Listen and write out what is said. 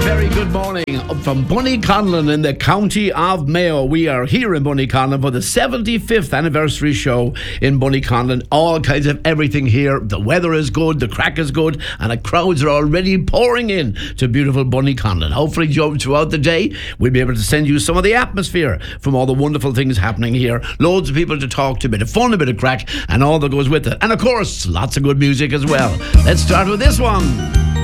very good morning from Bunnyconlon in the county of Mayo. We are here in Bunnyconlon for the 75th anniversary show in Bunnyconlon. All kinds of everything here. The weather is good, the crack is good, and the crowds are already pouring in to beautiful Bunnyconlon. Hopefully, Joe, throughout the day, we'll be able to send you some of the atmosphere from all the wonderful things happening here. Loads of people to talk to, a bit of fun, a bit of crack, and all that goes with it. And of course, lots of good music as well. Let's start with this one.